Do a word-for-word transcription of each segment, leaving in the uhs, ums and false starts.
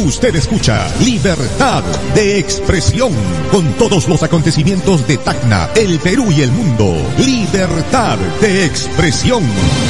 Usted escucha Libertad de Expresión con todos los acontecimientos de Tacna, el Perú y el mundo. Libertad de Expresión.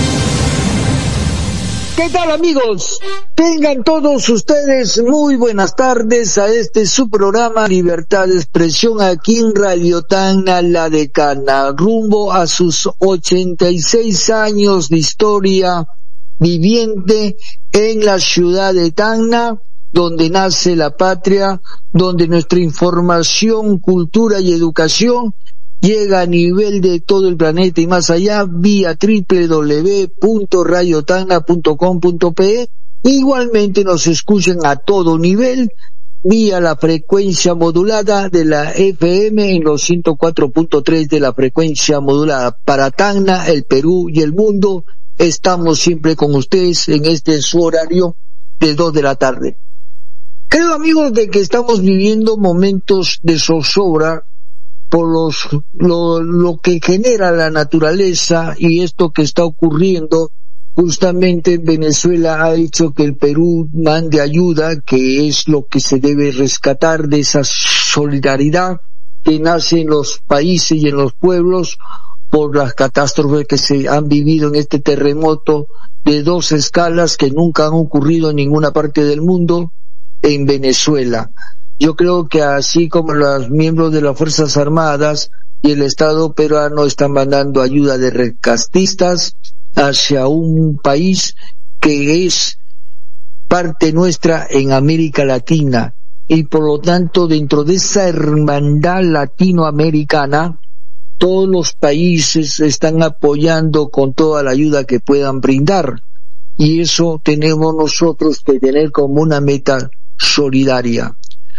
¿Qué tal, amigos? Tengan todos ustedes muy buenas tardes a este su programa Libertad de Expresión aquí en Radio Tacna, La Decana, rumbo a sus ochenta y seis años de historia viviente en la ciudad de Tacna, donde nace la patria, donde nuestra información, cultura y educación llega a nivel de todo el planeta y más allá vía doble u doble u doble u punto radio tacna punto com punto pe. Igualmente nos escuchan a todo nivel vía la frecuencia modulada de la F M en los ciento cuatro punto tres de la frecuencia modulada. Para Tacna, el Perú y el mundo, estamos siempre con ustedes en este su horario de dos de la tarde. Creo, amigos, de que estamos viviendo momentos de zozobra por los, lo, lo que genera la naturaleza, y esto que está ocurriendo justamente en Venezuela ha hecho que el Perú mande ayuda, que es lo que se debe rescatar de esa solidaridad que nace en los países y en los pueblos por las catástrofes que se han vivido en este terremoto de dos escalas que nunca han ocurrido en ninguna parte del mundo en Venezuela. Yo creo que así como los miembros de las Fuerzas Armadas y el Estado peruano están mandando ayuda de rescatistas hacia un país que es parte nuestra en América Latina, y por lo tanto dentro de esa hermandad latinoamericana todos los países están apoyando con toda la ayuda que puedan brindar, y eso tenemos nosotros que tener como una meta solidaria.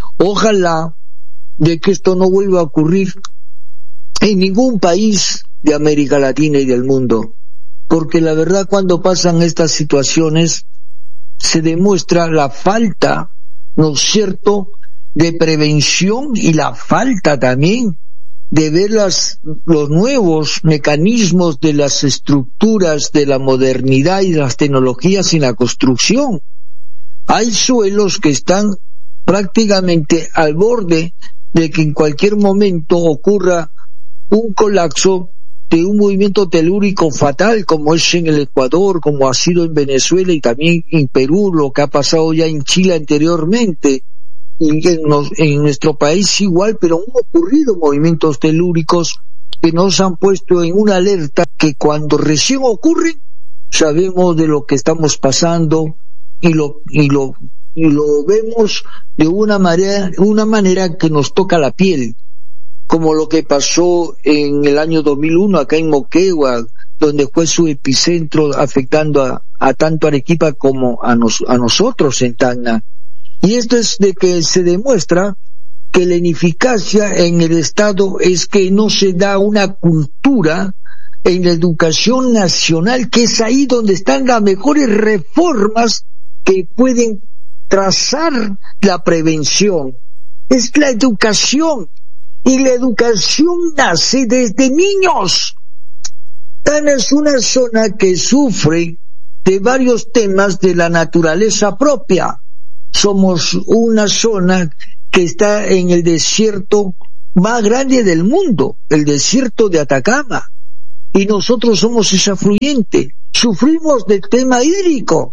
Ojalá de que esto no vuelva a ocurrir en ningún país de América Latina y del mundo, porque la verdad cuando pasan estas situaciones se demuestra la falta, ¿no es cierto?, de prevención y la falta también de ver las, los nuevos mecanismos de las estructuras de la modernidad y las tecnologías en la construcción. Hay suelos que están prácticamente al borde de que en cualquier momento ocurra un colapso de un movimiento telúrico fatal, como es en el Ecuador, como ha sido en Venezuela y también en Perú, lo que ha pasado ya en Chile anteriormente, y en, nos, en nuestro país igual, pero han ocurrido movimientos telúricos que nos han puesto en una alerta que cuando recién ocurren sabemos de lo que estamos pasando y lo y lo y lo vemos de una manera, una manera que nos toca la piel, como lo que pasó en el año dos mil uno acá en Moquegua, donde fue su epicentro afectando a, a tanto Arequipa como a, nos, a nosotros en Tacna. Y esto es de que se demuestra que la ineficacia en el Estado es que no se da una cultura en la educación nacional, que es ahí donde están las mejores reformas que pueden trazar la prevención. Es la educación, y la educación nace desde niños. Tacna es una zona que sufre de varios temas de la naturaleza propia. Somos una zona que está en el desierto más grande del mundo, el desierto de Atacama, y nosotros somos ese afluente. Sufrimos del tema hídrico,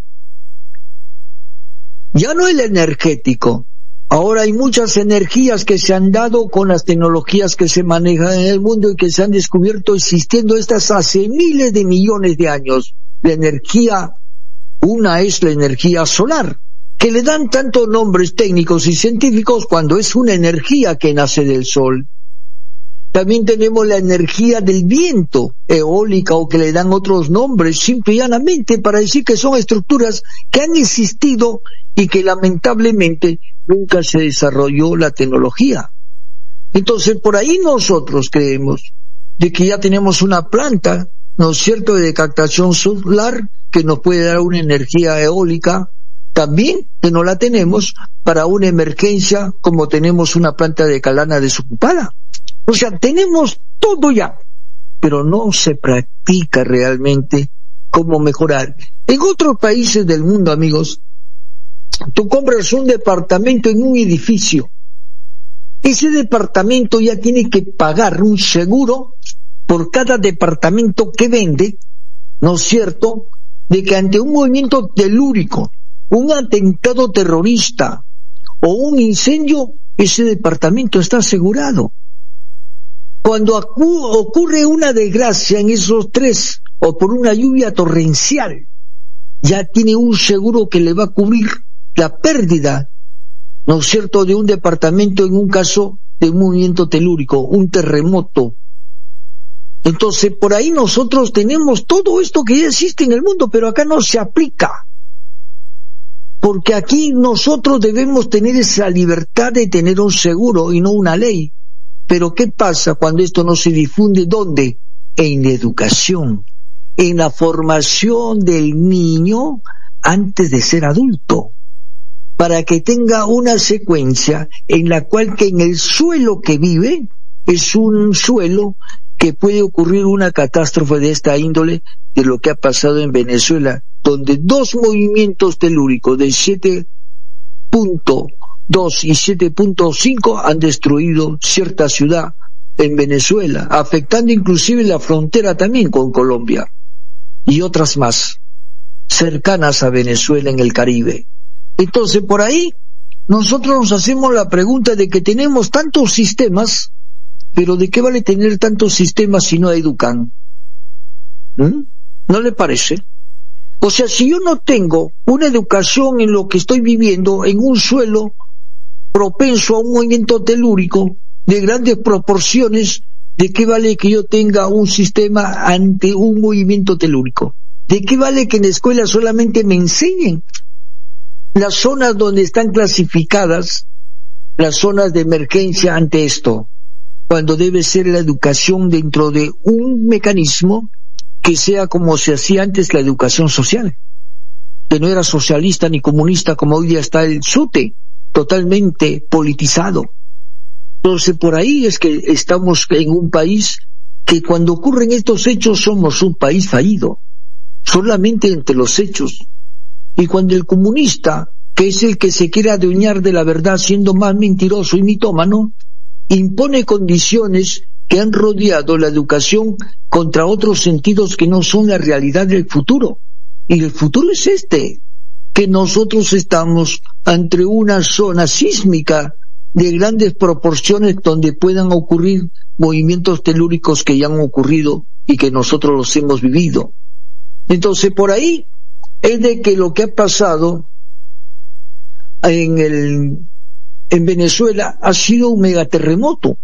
ya no el energético. Ahora hay muchas energías que se han dado con las tecnologías que se manejan en el mundo y que se han descubierto existiendo estas hace miles de millones de años. La energía, una es la energía solar, que le dan tantos nombres técnicos y científicos cuando es una energía que nace del sol. También tenemos la energía del viento, eólica, o que le dan otros nombres simple y llanamente para decir que son estructuras que han existido y que lamentablemente nunca se desarrolló la tecnología. Entonces por ahí nosotros creemos de que ya tenemos una planta, ¿no es cierto?, de captación solar que nos puede dar una energía eólica, también que no la tenemos para una emergencia como tenemos una planta de calana desocupada. O sea, tenemos todo ya, pero no se practica realmente cómo mejorar. En otros países del mundo, amigos, tú compras un departamento en un edificio. Ese departamento ya tiene que pagar un seguro por cada departamento que vende, ¿no es cierto?, de que ante un movimiento telúrico, un atentado terrorista o un incendio, ese departamento está asegurado. Cuando ocurre una desgracia en esos tres, o por una lluvia torrencial, ya tiene un seguro que le va a cubrir la pérdida, ¿no es cierto?, de un departamento en un caso de un movimiento telúrico, un terremoto. Entonces, por ahí nosotros tenemos todo esto que ya existe en el mundo, pero acá no se aplica. Porque aquí nosotros debemos tener esa libertad de tener un seguro y no una ley. Pero ¿qué pasa cuando esto no se difunde? ¿Dónde? En la educación, en la formación del niño antes de ser adulto, para que tenga una secuencia en la cual que en el suelo que vive es un suelo que puede ocurrir una catástrofe de esta índole, de lo que ha pasado en Venezuela, donde dos movimientos telúricos de siete punto dos y siete punto cinco han destruido cierta ciudad en Venezuela, afectando inclusive la frontera también con Colombia y otras más cercanas a Venezuela en el Caribe. Entonces, por ahí nosotros nos hacemos la pregunta de que tenemos tantos sistemas, pero ¿de qué vale tener tantos sistemas si no educan? ¿Mm? ¿No le parece? O sea, si yo no tengo una educación en lo que estoy viviendo, en un suelo propenso a un movimiento telúrico de grandes proporciones, ¿de qué vale que yo tenga un sistema ante un movimiento telúrico? ¿De qué vale que en la escuela solamente me enseñen las zonas donde están clasificadas las zonas de emergencia ante esto, cuando debe ser la educación dentro de un mecanismo que sea como se hacía antes la educación social, que no era socialista ni comunista como hoy día está el SUTE, totalmente politizado? Entonces por ahí es que estamos en un país que cuando ocurren estos hechos somos un país fallido, solamente entre los hechos. Y cuando el comunista, que es el que se quiere adueñar de la verdad siendo más mentiroso y mitómano, impone condiciones que han rodeado la educación contra otros sentidos que no son la realidad del futuro. Y el futuro es este, que nosotros estamos ante una zona sísmica de grandes proporciones donde puedan ocurrir movimientos telúricos que ya han ocurrido y que nosotros los hemos vivido. Entonces por ahí es de que lo que ha pasado en el en Venezuela ha sido un megaterremoto.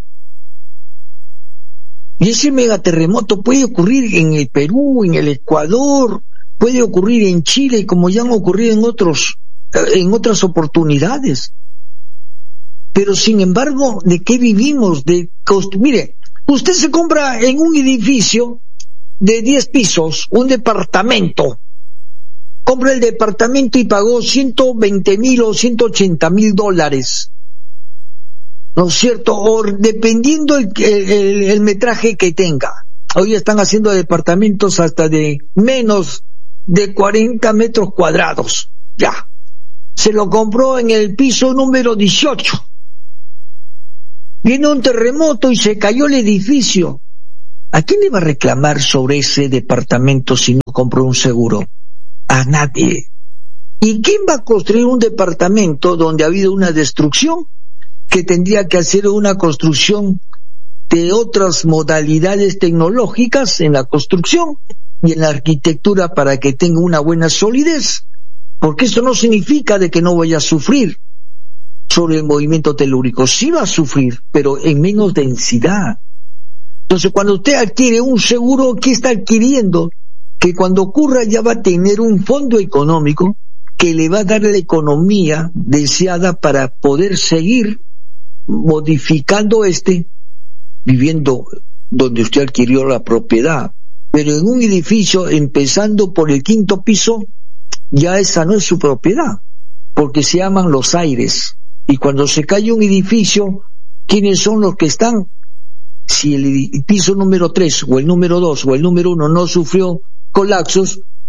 Y ese megaterremoto puede ocurrir en el Perú, en el Ecuador, puede ocurrir en Chile, como ya han ocurrido en otros en otras oportunidades. Pero sin embargo, ¿de qué vivimos? De cost... Mire, usted se compra en un edificio de diez pisos, un departamento, compra el departamento y pagó ciento veinte mil o ciento ochenta mil dólares, ¿no es cierto? O dependiendo el, el, el metraje que tenga. Hoy están haciendo departamentos hasta de menos de cuarenta metros cuadrados. Ya. Se lo compró en el piso número dieciocho. Vino un terremoto y se cayó el edificio. ¿A quién le va a reclamar sobre ese departamento si no compró un seguro? A nadie. ¿Y quién va a construir un departamento donde ha habido una destrucción? Que tendría que hacer una construcción de otras modalidades tecnológicas en la construcción y en la arquitectura para que tenga una buena solidez. Porque esto no significa de que no vaya a sufrir sobre el movimiento telúrico. Sí va a sufrir, pero en menos densidad. Entonces, cuando usted adquiere un seguro, ¿qué está adquiriendo? Que cuando ocurra ya va a tener un fondo económico que le va a dar la economía deseada para poder seguir modificando este, viviendo donde usted adquirió la propiedad. Pero en un edificio, empezando por el quinto piso, ya esa no es su propiedad, porque se llaman los aires. Y cuando se cae un edificio, ¿quiénes son los que están? Si el piso número tres, o el número dos, o el número uno no sufrió colapsos,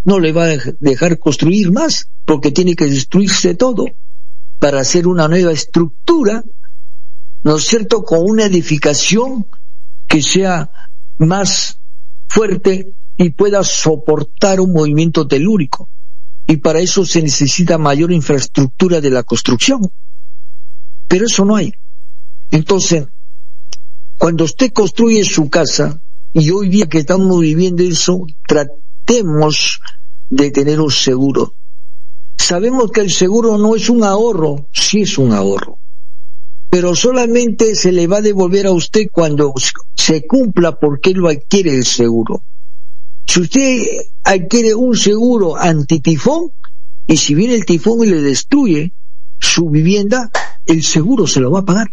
no le va a dejar construir más, porque tiene que destruirse todo para hacer una nueva estructura, ¿no es cierto?, con una edificación que sea más fuerte y pueda soportar un movimiento telúrico. Y para eso se necesita mayor infraestructura de la construcción. Pero eso no hay. Entonces, cuando usted construye su casa, y hoy día que estamos viviendo eso, tratemos de tener un seguro. Sabemos que el seguro no es un ahorro, sí es un ahorro, pero solamente se le va a devolver a usted cuando se cumpla por qué lo adquiere el seguro. Si usted adquiere un seguro antitifón, y si viene el tifón y le destruye su vivienda, el seguro se lo va a pagar.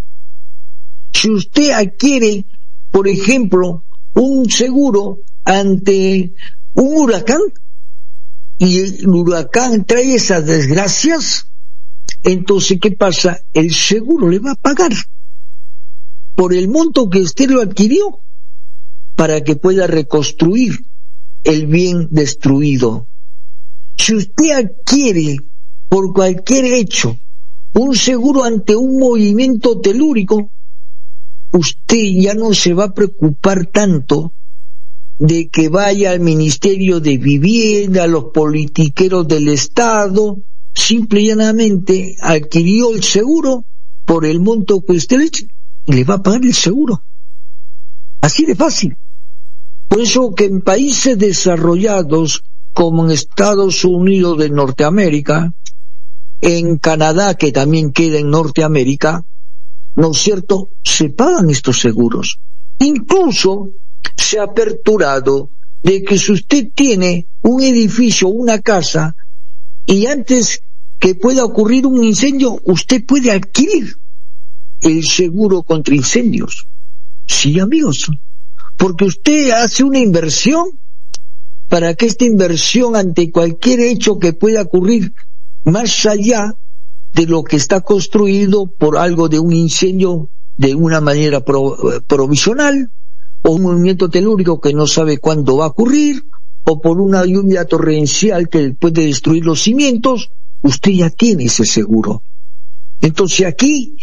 Si usted adquiere, por ejemplo, un seguro ante un huracán, y el huracán trae esas desgracias, entonces, ¿qué pasa? El seguro le va a pagar por el monto que usted lo adquirió para que pueda reconstruir el bien destruido. Si usted adquiere por cualquier hecho un seguro ante un movimiento telúrico, usted ya no se va a preocupar tanto de que vaya al Ministerio de Vivienda, a los politiqueros del Estado. Simple y llanamente adquirió el seguro por el monto que usted le eche y le va a pagar el seguro. Así de fácil. Por eso que en países desarrollados como en Estados Unidos de Norteamérica, en Canadá, que también queda en Norteamérica, ¿no es cierto?, se pagan estos seguros. Incluso se ha aperturado de que si usted tiene un edificio, una casa, y antes que pueda ocurrir un incendio, usted puede adquirir el seguro contra incendios. Sí, amigos, porque usted hace una inversión para que esta inversión ante cualquier hecho que pueda ocurrir más allá de lo que está construido por algo de un incendio de una manera pro, provisional, o un movimiento telúrico que no sabe cuándo va a ocurrir, o por una lluvia torrencial que puede destruir los cimientos, usted ya tiene ese seguro. Entonces aquí